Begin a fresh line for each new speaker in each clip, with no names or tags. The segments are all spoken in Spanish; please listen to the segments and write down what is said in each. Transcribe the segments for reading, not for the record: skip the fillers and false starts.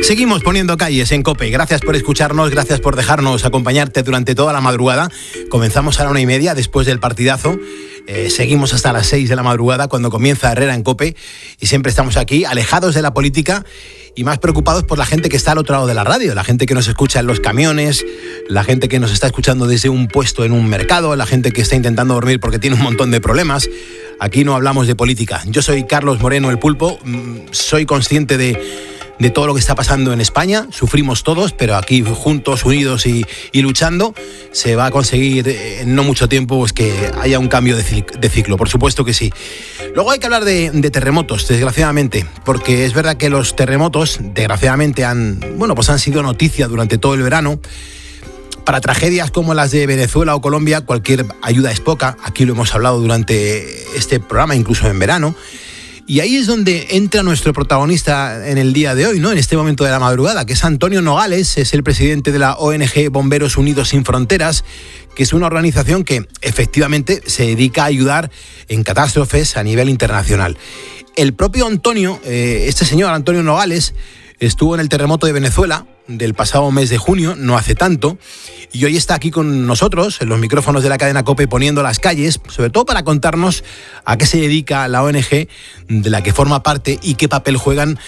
Seguimos poniendo calles en COPE. Gracias por escucharnos, gracias por dejarnos acompañarte durante toda la madrugada. Comenzamos a la 1:30 después del partidazo. Seguimos hasta las 6 de la madrugada cuando comienza Herrera en COPE. Y siempre estamos aquí, alejados de la política y más preocupados por la gente que está al otro lado de la radio. La gente que nos escucha en los camiones, la gente que nos está escuchando desde un puesto en un mercado, la gente que está intentando dormir porque tiene un montón de problemas. Aquí no hablamos de política. Yo soy Carlos Moreno, el Pulpo. Soy consciente de todo lo que está pasando en España. Sufrimos todos, pero aquí juntos, unidos y luchando, se va a conseguir en no mucho tiempo pues que haya un cambio de ciclo, por supuesto que sí. Luego hay que hablar de terremotos, desgraciadamente, porque es verdad que los terremotos, desgraciadamente, han sido noticia durante todo el verano. Para tragedias como las de Venezuela o Colombia, cualquier ayuda es poca. Aquí lo hemos hablado durante este programa, incluso en verano. Y ahí es donde entra nuestro protagonista en el día de hoy, ¿no? En este momento de la madrugada, que es Antonio Nogales, es el presidente de la ONG Bomberos Unidos Sin Fronteras, que es una organización que efectivamente se dedica a ayudar en catástrofes a nivel internacional. El propio Antonio, este señor Antonio Nogales, estuvo en el terremoto de Venezuela del pasado mes de junio, no hace tanto, y hoy está aquí con nosotros en los micrófonos de la cadena COPE poniendo las calles, sobre todo para contarnos a qué se dedica la ONG de la que forma parte y qué papel juegan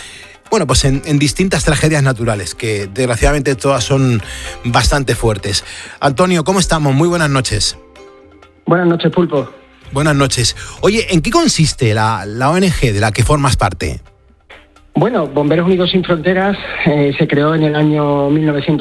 en distintas tragedias naturales, que desgraciadamente todas son bastante fuertes. Antonio, ¿cómo estamos? Muy buenas noches.
Buenas noches, Pulpo.
Buenas noches. Oye, ¿en qué consiste la ONG de la que formas parte?
Bueno, Bomberos Unidos Sin Fronteras se creó en el año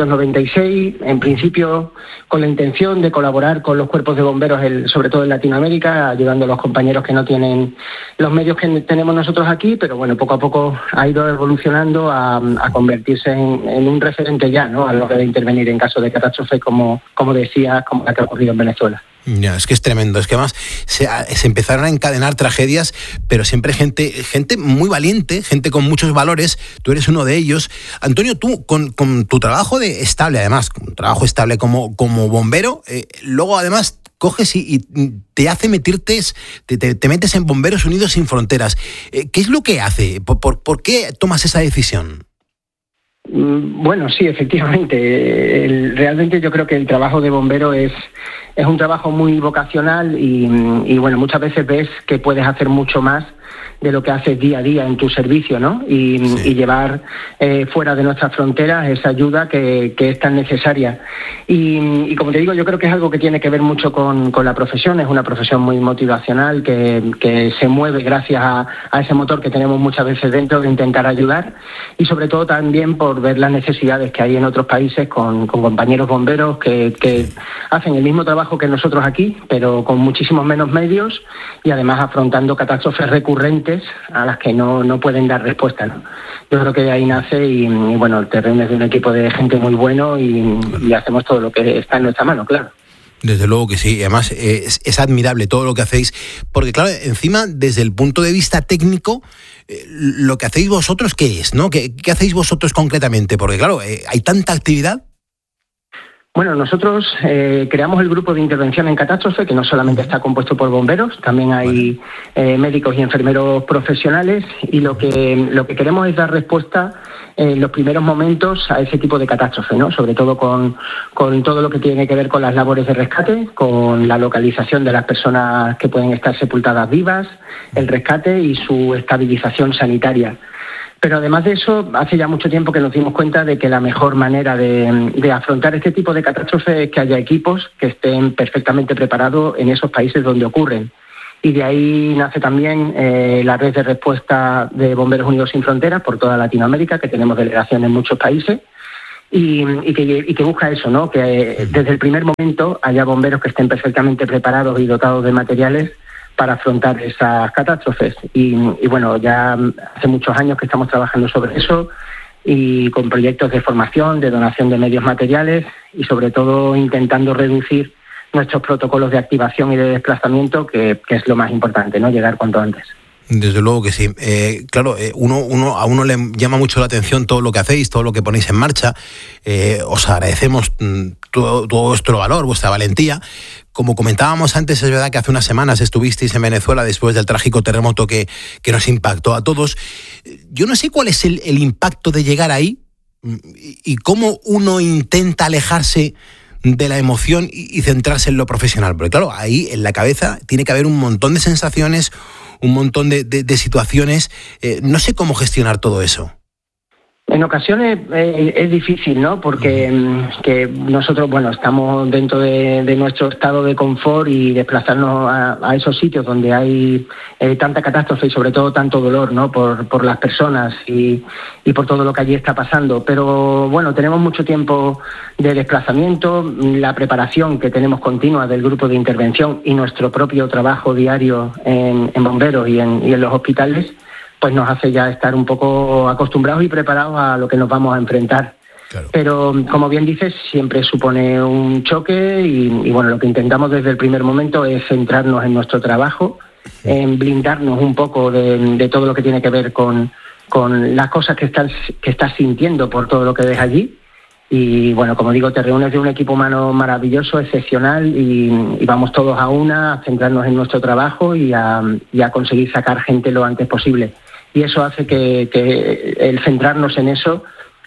1996, en principio con la intención de colaborar con los cuerpos de bomberos, sobre todo en Latinoamérica, ayudando a los compañeros que no tienen los medios que tenemos nosotros aquí, pero bueno, poco a poco ha ido evolucionando a convertirse en un referente ya, ¿no?, a la hora de intervenir en caso de catástrofe, como decía, como la que ha ocurrido en Venezuela.
Ya, es que es tremendo, es que además se empezaron a encadenar tragedias, pero siempre gente muy valiente, gente con muchos valores. Tú eres uno de ellos. Antonio, tú con tu trabajo estable, además, con un trabajo estable como bombero, luego además coges y te hace meterte, te metes en Bomberos Unidos Sin Fronteras. ¿Qué es lo que hace? ¿Por qué tomas esa decisión?
Bueno, sí, efectivamente. Realmente yo creo que el trabajo de bombero es un trabajo muy vocacional y bueno, muchas veces ves que puedes hacer mucho más de lo que haces día a día en tu servicio, ¿no? Y llevar fuera de nuestras fronteras esa ayuda que es tan necesaria. Y como te digo, yo creo que es algo que tiene que ver mucho con la profesión. Es una profesión muy motivacional que se mueve gracias a ese motor que tenemos muchas veces dentro de intentar ayudar, y sobre todo también por ver las necesidades que hay en otros países con compañeros bomberos que hacen el mismo trabajo que nosotros aquí, pero con muchísimos menos medios y además afrontando catástrofes recurrentes a las que no pueden dar respuesta, ¿no? Yo creo que de ahí nace y bueno, te reúnes de un equipo de gente muy bueno y hacemos todo lo que está en nuestra mano, claro.
Desde luego que sí, además es admirable todo lo que hacéis, porque claro, encima desde el punto de vista técnico, lo que hacéis vosotros, ¿qué es, no? ¿Qué hacéis vosotros concretamente? Porque claro, hay tanta actividad.
Bueno, nosotros creamos el grupo de intervención en catástrofe, que no solamente está compuesto por bomberos, también hay médicos y enfermeros profesionales, y lo que queremos es dar respuesta en los primeros momentos a ese tipo de catástrofe, ¿no? Sobre todo con todo lo que tiene que ver con las labores de rescate, con la localización de las personas que pueden estar sepultadas vivas, el rescate y su estabilización sanitaria. Pero además de eso, hace ya mucho tiempo que nos dimos cuenta de que la mejor manera de afrontar este tipo de catástrofes es que haya equipos que estén perfectamente preparados en esos países donde ocurren. Y de ahí nace también la red de respuesta de Bomberos Unidos Sin Fronteras por toda Latinoamérica, que tenemos delegación en muchos países, y que busca eso, ¿no? Que desde el primer momento haya bomberos que estén perfectamente preparados y dotados de materiales para afrontar esas catástrofes. Y bueno, ya hace muchos años que estamos trabajando sobre eso, y con proyectos de formación, de donación de medios materiales y sobre todo intentando reducir nuestros protocolos de activación y de desplazamiento, que es lo más importante, ¿no? Llegar cuanto antes.
Desde luego que sí. Claro, a uno le llama mucho la atención todo lo que hacéis, todo lo que ponéis en marcha. Os agradecemos todo vuestro valor, vuestra valentía. Como comentábamos antes, es verdad que hace unas semanas estuvisteis en Venezuela después del trágico terremoto que nos impactó a todos. Yo no sé cuál es el impacto de llegar ahí, y cómo uno intenta alejarse de la emoción y centrarse en lo profesional. Porque claro, ahí en la cabeza tiene que haber un montón de sensaciones, un montón de situaciones. No sé cómo gestionar todo eso.
En ocasiones es difícil, ¿no? Porque que nosotros, bueno, estamos dentro de nuestro estado de confort y desplazarnos a esos sitios donde hay tanta catástrofe y sobre todo tanto dolor, ¿no? Por las personas y por todo lo que allí está pasando. Pero bueno, tenemos mucho tiempo de desplazamiento, la preparación que tenemos continua del grupo de intervención y nuestro propio trabajo diario en bomberos y en los hospitales, pues nos hace ya estar un poco acostumbrados y preparados a lo que nos vamos a enfrentar. Claro. Pero, como bien dices, siempre supone un choque y bueno, lo que intentamos desde el primer momento es centrarnos en nuestro trabajo, en blindarnos un poco de todo lo que tiene que ver con las cosas que estás sintiendo por todo lo que ves allí. Y bueno, como digo, te reúnes de un equipo humano maravilloso, excepcional, y vamos todos a una a centrarnos en nuestro trabajo y a conseguir sacar gente lo antes posible. Y eso hace que el centrarnos en eso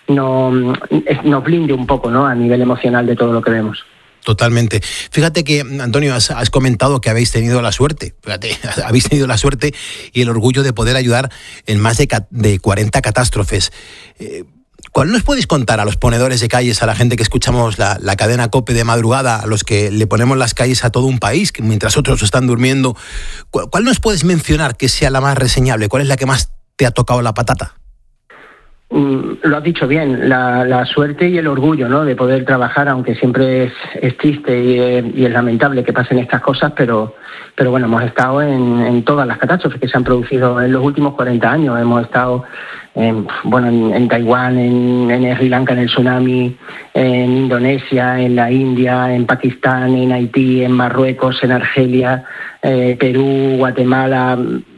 nos blinde un poco, ¿no?, a nivel emocional de todo lo que vemos.
Totalmente. Fíjate que, Antonio, has comentado que habéis tenido la suerte. Fíjate, habéis tenido la suerte y el orgullo de poder ayudar en más de 40 catástrofes. ¿Cuál nos podéis contar a los ponedores de calles, a la gente que escuchamos la cadena COPE de madrugada, a los que le ponemos las calles a todo un país, que mientras otros están durmiendo? ¿Cuál nos puedes mencionar que sea la más reseñable? ¿Cuál es la que más te ha tocado la patata?
Lo has dicho bien, la suerte y el orgullo, ¿no?, de poder trabajar, aunque siempre es triste y es lamentable que pasen estas cosas, pero bueno, hemos estado en todas las catástrofes que se han producido en los últimos 40 años. Hemos estado en Taiwán, en Sri Lanka, en el tsunami, en Indonesia, en la India, en Pakistán, en Haití, en Marruecos, en Argelia, Perú, Guatemala,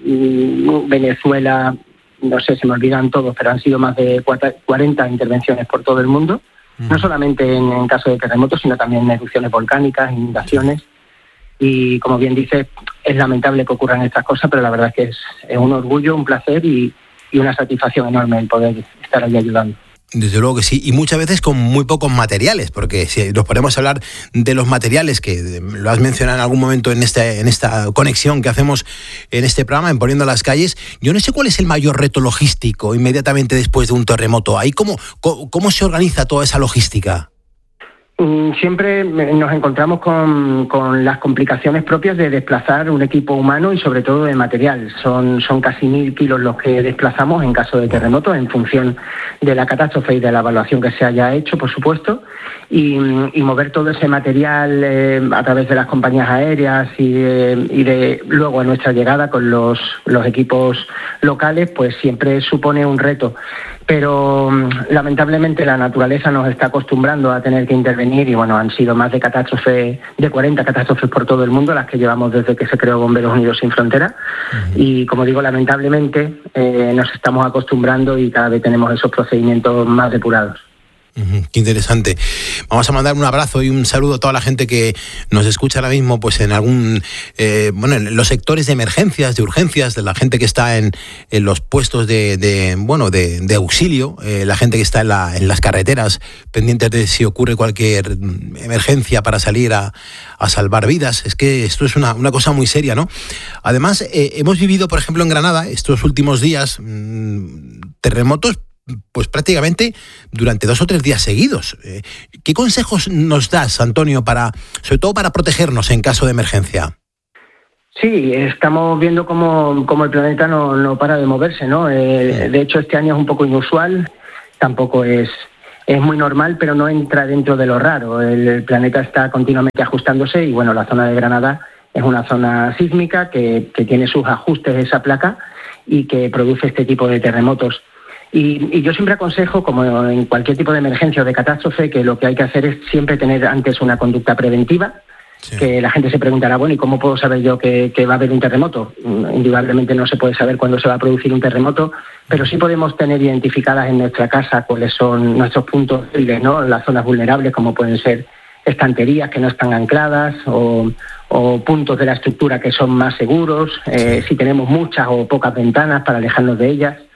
Venezuela. No sé, se me olvidan todos, pero han sido más de 40 intervenciones por todo el mundo, no solamente en caso de terremotos, sino también en erupciones volcánicas, inundaciones. Y como bien dices, es lamentable que ocurran estas cosas, pero la verdad es que es un orgullo, un placer y una satisfacción enorme el poder estar allí ayudando.
Desde luego que sí, y muchas veces con muy pocos materiales, porque si nos ponemos a hablar de los materiales, que lo has mencionado en algún momento en esta conexión que hacemos en este programa, en Poniendo las Calles, yo no sé cuál es el mayor reto logístico inmediatamente después de un terremoto. Ahí ¿cómo se organiza toda esa logística?
Siempre nos encontramos con las complicaciones propias de desplazar un equipo humano y sobre todo de material. Son casi 1.000 kilos los que desplazamos en caso de terremoto, en función de la catástrofe y de la evaluación que se haya hecho, por supuesto, y mover todo ese material a través de las compañías aéreas y de luego a nuestra llegada con los equipos locales, pues siempre supone un reto. Pero lamentablemente la naturaleza nos está acostumbrando a tener que intervenir y bueno, han sido más de 40 catástrofes por todo el mundo las que llevamos desde que se creó Bomberos Unidos Sin Fronteras. Y como digo, lamentablemente nos estamos acostumbrando y cada vez tenemos esos procedimientos más depurados.
Qué interesante. Vamos a mandar un abrazo y un saludo a toda la gente que nos escucha ahora mismo, pues en en los sectores de emergencias, de urgencias, de la gente que está en los puestos de auxilio, la gente que está en las carreteras, pendientes de si ocurre cualquier emergencia para salir a salvar vidas. Es que esto es una cosa muy seria, ¿no? Además, hemos vivido, por ejemplo, en Granada, estos últimos días, terremotos pues prácticamente durante 2 o 3 días seguidos. ¿Qué consejos nos das, Antonio, sobre todo para protegernos en caso de emergencia?
Sí, estamos viendo cómo el planeta no para de moverse, ¿no? De hecho, este año es un poco inusual, tampoco es muy normal, pero no entra dentro de lo raro. El planeta está continuamente ajustándose y bueno, la zona de Granada es una zona sísmica que tiene sus ajustes de esa placa y que produce este tipo de terremotos. Y yo siempre aconsejo, como en cualquier tipo de emergencia o de catástrofe, que lo que hay que hacer es siempre tener antes una conducta preventiva. Sí. Que la gente se preguntará, bueno, ¿y cómo puedo saber yo que va a haber un terremoto? Indudablemente no se puede saber cuándo se va a producir un terremoto, pero sí podemos tener identificadas en nuestra casa cuáles son nuestros puntos débiles, ¿no? Las zonas vulnerables, como pueden ser estanterías que no están ancladas o puntos de la estructura que son más seguros, si tenemos muchas o pocas ventanas para alejarnos de ellas.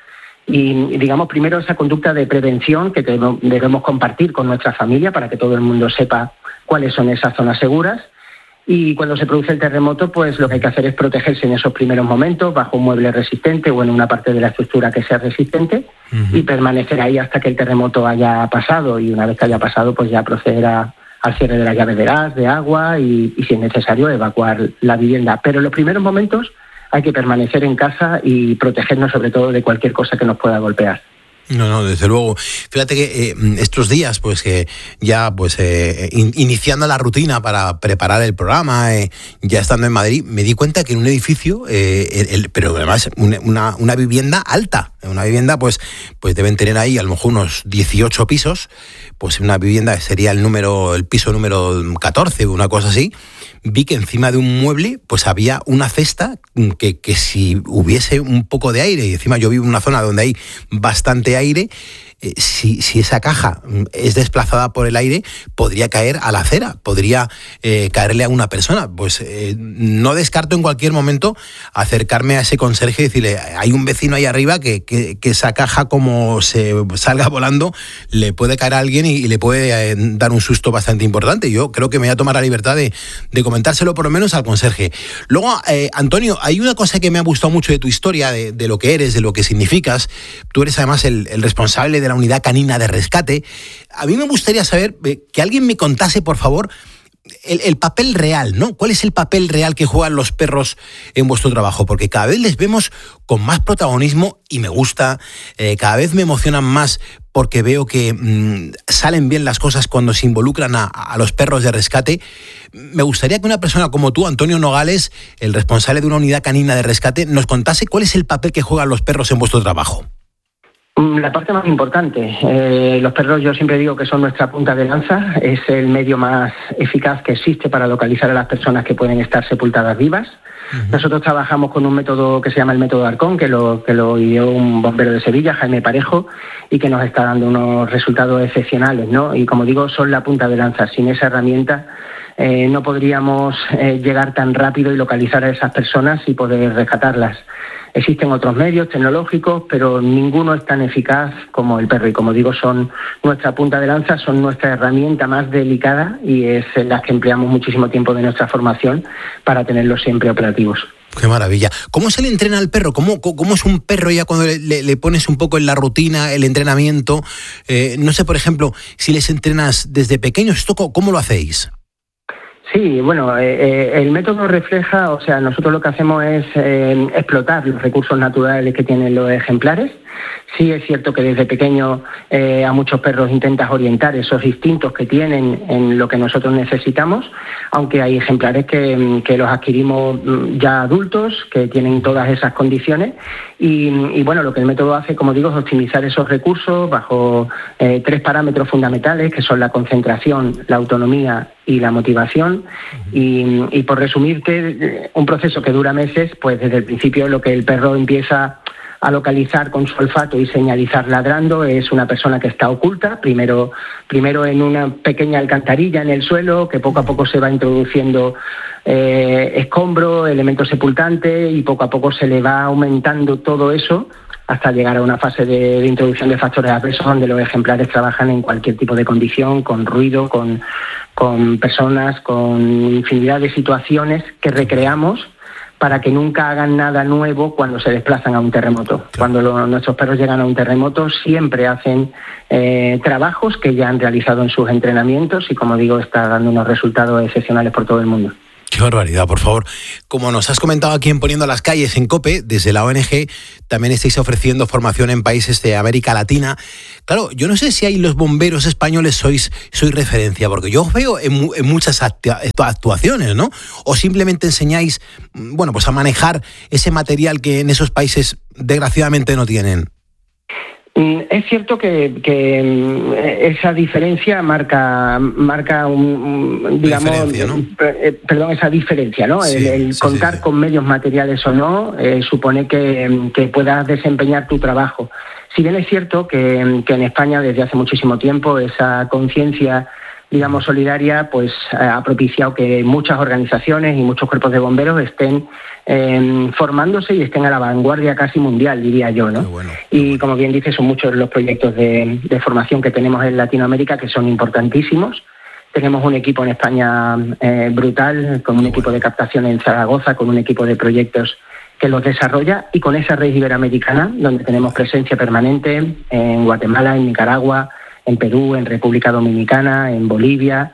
Y digamos, primero esa conducta de prevención que debemos compartir con nuestra familia para que todo el mundo sepa cuáles son esas zonas seguras. Y cuando se produce el terremoto, pues lo que hay que hacer es protegerse en esos primeros momentos bajo un mueble resistente o en una parte de la estructura que sea resistente y permanecer ahí hasta que el terremoto haya pasado. Y una vez que haya pasado, pues ya proceder al cierre de las llaves de gas, de agua y si es necesario, evacuar la vivienda. Pero en los primeros momentos hay que permanecer en casa y protegernos sobre todo de cualquier cosa que nos pueda golpear.
No, desde luego. Fíjate que estos días, pues que ya iniciando la rutina para preparar el programa, ya estando en Madrid, me di cuenta que en un edificio, pero además una vivienda alta, una vivienda pues deben tener ahí a lo mejor unos 18 pisos, pues una vivienda sería el piso número 14 o una cosa así. Vi que encima de un mueble pues había una cesta que si hubiese un poco de aire, y encima yo vivo en una zona donde hay bastante aire, si esa caja es desplazada por el aire, podría caer a la acera, podría caerle a una persona. Pues no descarto en cualquier momento acercarme a ese conserje y decirle, hay un vecino ahí arriba que esa caja, como se salga volando, le puede caer a alguien y le puede dar un susto bastante importante. Yo creo que me voy a tomar la libertad de comentárselo por lo menos al conserje. Luego, Antonio, hay una cosa que me ha gustado mucho de tu historia, de lo que eres, de lo que significas. Tú eres además el responsable de la unidad canina de rescate. A mí me gustaría saber, que alguien me contase, por favor, el papel real, ¿no? ¿Cuál es el papel real que juegan los perros en vuestro trabajo? Porque cada vez les vemos con más protagonismo y me gusta, cada vez me emocionan más porque veo que salen bien las cosas cuando se involucran a los perros de rescate. Me gustaría que una persona como tú, Antonio Nogales, el responsable de una unidad canina de rescate, nos contase cuál es el papel que juegan los perros en vuestro trabajo.
La parte más importante, los perros yo siempre digo que son nuestra punta de lanza, es el medio más eficaz que existe para localizar a las personas que pueden estar sepultadas vivas. Uh-huh. Nosotros trabajamos con un método que se llama el método Arcón, que lo ideó un bombero de Sevilla, Jaime Parejo, y que nos está dando unos resultados excepcionales, ¿no? Y como digo, son la punta de lanza. Sin esa herramienta no podríamos llegar tan rápido y localizar a esas personas y poder rescatarlas. Existen otros medios tecnológicos, pero ninguno es tan eficaz como el perro. Y como digo, son nuestra punta de lanza, son nuestra herramienta más delicada y es en las que empleamos muchísimo tiempo de nuestra formación para tenerlos siempre operativos.
¡Qué maravilla! ¿Cómo se le entrena al perro? ¿Cómo es un perro ya cuando le pones un poco en la rutina, el entrenamiento? No sé, por ejemplo, si les entrenas desde pequeños, ¿esto cómo lo hacéis?
Sí, bueno, el método refleja, o sea, nosotros lo que hacemos es explotar los recursos naturales que tienen los ejemplares. Sí es cierto que desde pequeño a muchos perros intentas orientar esos instintos que tienen en lo que nosotros necesitamos, aunque hay ejemplares que los adquirimos ya adultos, que tienen todas esas condiciones y bueno, lo que el método hace, como digo, es optimizar esos recursos bajo 3 parámetros fundamentales, que son la concentración, la autonomía y la motivación. Y por resumirte, un proceso que dura meses, pues desde el principio lo que el perro empieza a localizar con su olfato y señalizar ladrando es una persona que está oculta, primero en una pequeña alcantarilla en el suelo, que poco a poco se va introduciendo escombro, elementos sepultantes, y poco a poco se le va aumentando todo eso hasta llegar a una fase de introducción de factores adversos, donde los ejemplares trabajan en cualquier tipo de condición, con ruido, con personas, con infinidad de situaciones que recreamos para que nunca hagan nada nuevo cuando se desplazan a un terremoto. Cuando nuestros perros llegan a un terremoto siempre hacen trabajos que ya han realizado en sus entrenamientos y, como digo, está dando unos resultados excepcionales por todo el mundo.
¡Qué barbaridad, por favor! Como nos has comentado aquí en Poniendo las Calles en COPE, desde la ONG también estáis ofreciendo formación en países de América Latina. Claro, yo no sé si ahí los bomberos españoles sois referencia, porque yo os veo en muchas actuaciones, ¿no? O simplemente enseñáis, bueno, pues a manejar ese material que en esos países desgraciadamente no tienen.
Es cierto que esa diferencia marca digamos, ¿no? Esa diferencia, ¿no? Sí, el contar con medios materiales o no supone que puedas desempeñar tu trabajo. Si bien es cierto que en España desde hace muchísimo tiempo esa conciencia digamos, solidaria, pues ha propiciado que muchas organizaciones y muchos cuerpos de bomberos estén formándose y estén a la vanguardia casi mundial, diría yo, ¿no?
Bueno.
Y como bien dices, son muchos los proyectos de formación que tenemos en Latinoamérica que son importantísimos. Tenemos un equipo en España brutal, con un equipo de captación en Zaragoza, con un equipo de proyectos que los desarrolla, y con esa red iberoamericana, donde tenemos presencia permanente en Guatemala, en Nicaragua, en Perú, en República Dominicana, en Bolivia,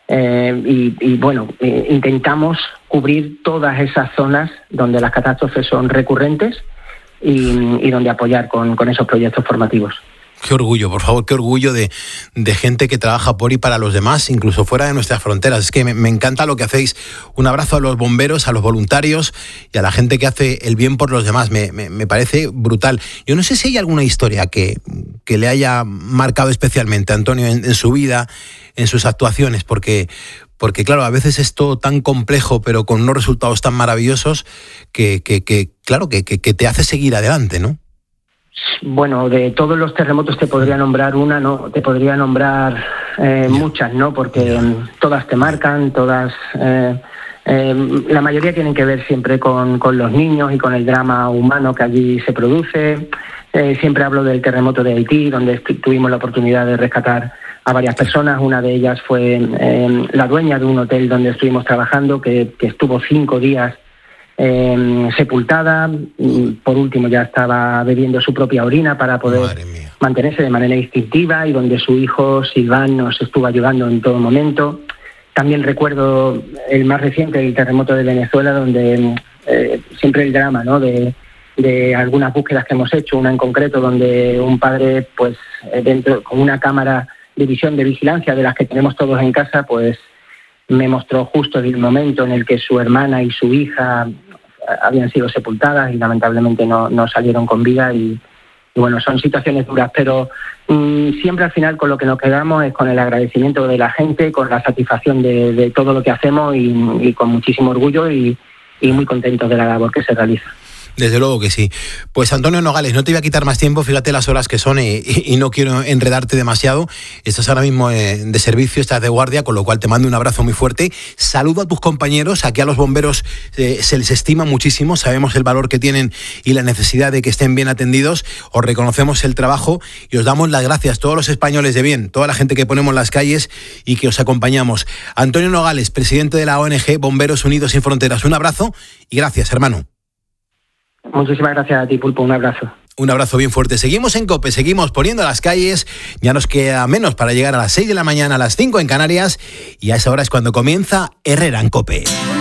intentamos cubrir todas esas zonas donde las catástrofes son recurrentes y donde apoyar con esos proyectos formativos.
Qué orgullo, por favor, qué orgullo de gente que trabaja por y para los demás, incluso fuera de nuestras fronteras. Es que me encanta lo que hacéis. Un abrazo a los bomberos, a los voluntarios y a la gente que hace el bien por los demás. Me parece brutal. Yo no sé si hay alguna historia que le haya marcado especialmente a Antonio en su vida, en sus actuaciones, porque claro, a veces es todo tan complejo, pero con unos resultados tan maravillosos que te hace seguir adelante, ¿no?
Bueno, de todos los terremotos te podría nombrar una, no, te podría nombrar muchas, ¿no? Porque todas te marcan, todas, la mayoría tienen que ver siempre con los niños y con el drama humano que allí se produce. Siempre hablo del terremoto de Haití, donde tuvimos la oportunidad de rescatar a varias personas. Una de ellas fue la dueña de un hotel donde estuvimos trabajando, que estuvo 5 días sepultada. Por último ya estaba bebiendo su propia orina para poder mantenerse de manera instintiva, y donde su hijo Silván nos estuvo ayudando en todo momento. También recuerdo el más reciente, el terremoto de Venezuela, donde siempre el drama, ¿no?, de algunas búsquedas que hemos hecho, una en concreto donde un padre, pues dentro con una cámara de visión de vigilancia de las que tenemos todos en casa, pues me mostró justo el momento en el que su hermana y su hija habían sido sepultadas y lamentablemente no salieron con vida, y bueno, son situaciones duras, pero siempre al final con lo que nos quedamos es con el agradecimiento de la gente, con la satisfacción de todo lo que hacemos y con muchísimo orgullo y muy contentos de la labor que se realiza.
Desde luego que sí. Pues Antonio Nogales, no te voy a quitar más tiempo, fíjate las horas que son y no quiero enredarte demasiado. Estás ahora mismo de servicio, estás de guardia, con lo cual te mando un abrazo muy fuerte. Saludo a tus compañeros, aquí a los bomberos se les estima muchísimo, sabemos el valor que tienen y la necesidad de que estén bien atendidos. Os reconocemos el trabajo y os damos las gracias, todos los españoles de bien, toda la gente que ponemos en las calles y que os acompañamos. Antonio Nogales, presidente de la ONG Bomberos Unidos Sin Fronteras, un abrazo y gracias, hermano.
Muchísimas gracias a ti, Pulpo, un abrazo.
Un abrazo bien fuerte. Seguimos en COPE, seguimos poniendo las calles. Ya nos queda menos para llegar a las 6 de la mañana, a las 5 en Canarias. Y a esa hora es cuando comienza Herrera en COPE.